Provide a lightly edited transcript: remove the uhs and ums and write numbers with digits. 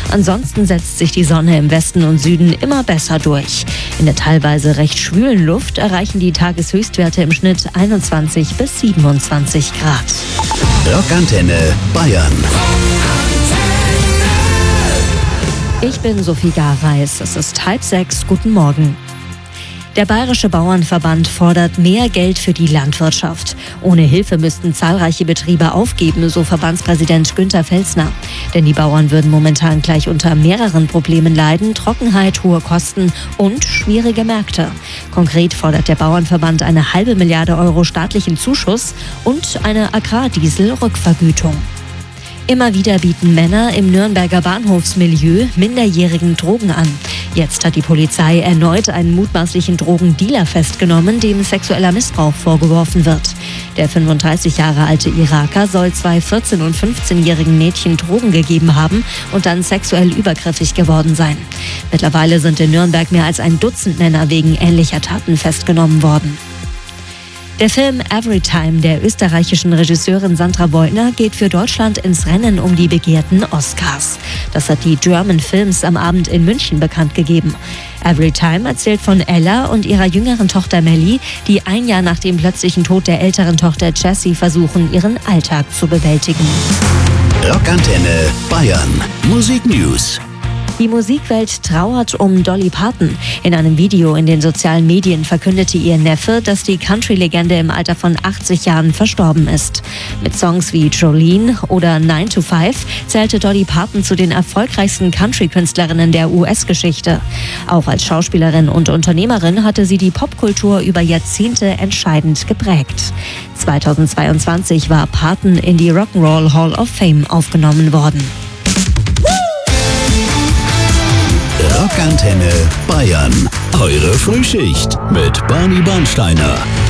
Ansonsten setzt sich die Sonne im Westen und Süden immer besser durch. In der teilweise recht schwülen Luft erreichen die Tageshöchstwerte im Schnitt 21 bis 27 Grad. Rockantenne Bayern. Ich bin Sophie Gareis. Es ist 5:30. Guten Morgen. Der Bayerische Bauernverband fordert mehr Geld für die Landwirtschaft. Ohne Hilfe müssten zahlreiche Betriebe aufgeben, so Verbandspräsident Günther Felsner. Denn die Bauern würden momentan gleich unter mehreren Problemen leiden: Trockenheit, hohe Kosten und schwierige Märkte. Konkret fordert der Bauernverband eine $500 Millionen staatlichen Zuschuss und eine Agrardiesel-Rückvergütung. Immer wieder bieten Männer im Nürnberger Bahnhofsmilieu minderjährigen Drogen an. Jetzt hat die Polizei erneut einen mutmaßlichen Drogendealer festgenommen, dem sexueller Missbrauch vorgeworfen wird. Der 35 Jahre alte Iraker soll 2 14- und 15-jährigen Mädchen Drogen gegeben haben und dann sexuell übergriffig geworden sein. Mittlerweile sind in Nürnberg mehr als ein Dutzend Männer wegen ähnlicher Taten festgenommen worden. Der Film Everytime der österreichischen Regisseurin Sandra Beutner geht für Deutschland ins Rennen um die begehrten Oscars. Das hat die German Films am Abend in München bekannt gegeben. Everytime erzählt von Ella und ihrer jüngeren Tochter Melly, die ein Jahr nach dem plötzlichen Tod der älteren Tochter Jessie versuchen, ihren Alltag zu bewältigen. Rockantenne Bayern. Musik News. Die Musikwelt trauert um Dolly Parton. In einem Video in den sozialen Medien verkündete ihr Neffe, dass die Country-Legende im Alter von 80 Jahren verstorben ist. Mit Songs wie Jolene oder 9 to 5 zählte Dolly Parton zu den erfolgreichsten Country-Künstlerinnen der US-Geschichte. Auch als Schauspielerin und Unternehmerin hatte sie die Popkultur über Jahrzehnte entscheidend geprägt. 2022 war Parton in die Rock'n'Roll Hall of Fame aufgenommen worden. Rockantenne Bayern. Eure Frühschicht mit Barney Bernsteiner.